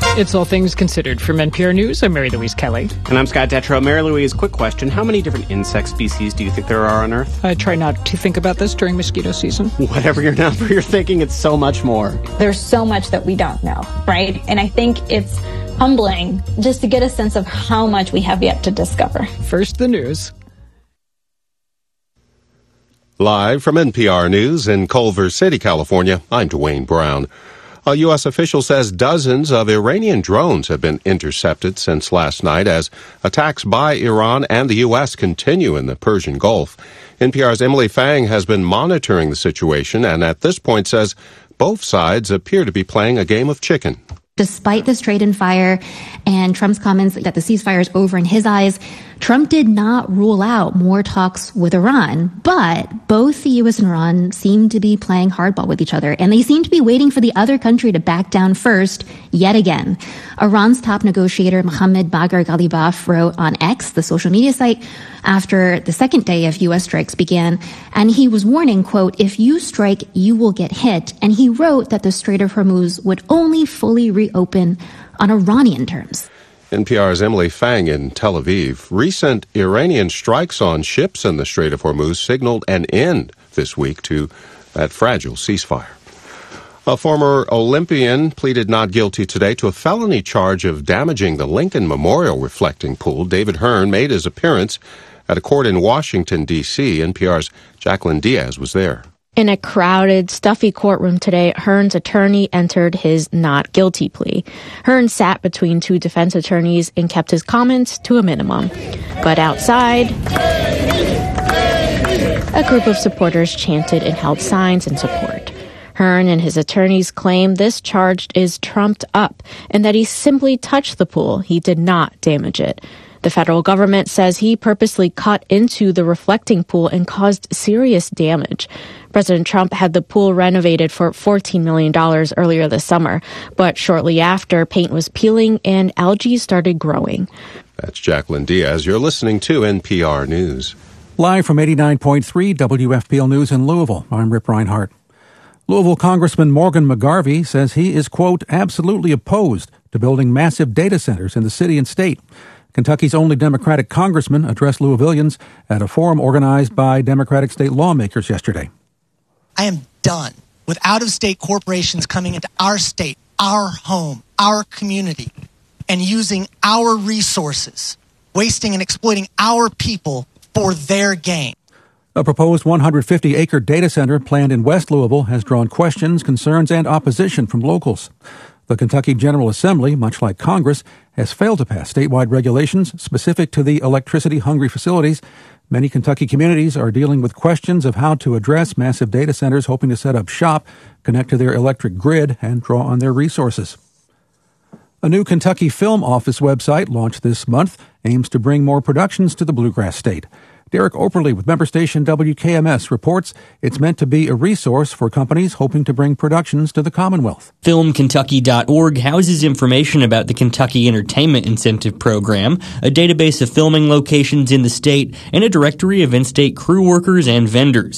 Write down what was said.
It's All Things Considered. From NPR News, I'm Mary Louise Kelly. And I'm Scott Detrow. Mary Louise, quick question. How many different insect species do you think there are on Earth? I try not to think about this during mosquito season. Whatever your number you're thinking, it's so much more. There's so much that we don't know, right? And I think it's humbling just to get a sense of how much we have yet to discover. First, the news. Live from NPR News in Culver City, California, I'm Dwayne Brown. A U.S. official says dozens of Iranian drones have been intercepted since last night as attacks by Iran and the U.S. continue in the Persian Gulf. NPR's Emily Fang has been monitoring the situation and at this point says both sides appear to be playing a game of chicken. Despite this trade in fire and Trump's comments that the ceasefire is over in his eyes, Trump did not rule out more talks with Iran, but both the U.S. and Iran seem to be playing hardball with each other, and they seem to be waiting for the other country to back down first, yet again. Iran's top negotiator, Mohammad Bagher Ghalibaf, wrote on X, the social media site, after the second day of U.S. strikes began, and he was warning, quote, if you strike, you will get hit, and he wrote that the Strait of Hormuz would only fully reopen on Iranian terms. NPR's Emily Fang in Tel Aviv. Recent Iranian strikes on ships in the Strait of Hormuz signaled an end this week to that fragile ceasefire. A former Olympian pleaded not guilty today to a felony charge of damaging the Lincoln Memorial reflecting pool. David Hearn made his appearance at a court in Washington, D.C. NPR's Jacqueline Diaz was there. In a crowded, stuffy courtroom today, Hearn's attorney entered his not guilty plea. Hearn sat between two defense attorneys and kept his comments to a minimum. But outside, a group of supporters chanted and held signs in support. Hearn and his attorneys claim this charge is trumped up and that he simply touched the pool. He did not damage it. The federal government says he purposely cut into the reflecting pool and caused serious damage. President Trump had the pool renovated for $14 million earlier this summer, but shortly after, paint was peeling and algae started growing. That's Jacqueline Diaz. You're listening to NPR News. Live from 89.3 WFPL News in Louisville, I'm Rip Reinhardt. Louisville Congressman Morgan McGarvey says he is, quote, absolutely opposed to building massive data centers in the city and state. Kentucky's only Democratic congressman addressed Louisvillians at a forum organized by Democratic state lawmakers yesterday. I am done with out-of-state corporations coming into our state, our home, our community, and using our resources, wasting and exploiting our people for their gain. A proposed 150-acre data center planned in West Louisville has drawn questions, concerns, and opposition from locals. The Kentucky General Assembly, much like Congress, has failed to pass statewide regulations specific to the electricity-hungry facilities. Many Kentucky communities are dealing with questions of how to address massive data centers hoping to set up shop, connect to their electric grid, and draw on their resources. A new Kentucky Film Office website launched this month aims to bring more productions to the Bluegrass State. Derek Operly with member station WKMS reports it's meant to be a resource for companies hoping to bring productions to the Commonwealth. FilmKentucky.org houses information about the Kentucky Entertainment Incentive Program, a database of filming locations in the state, and a directory of in-state crew workers and vendors.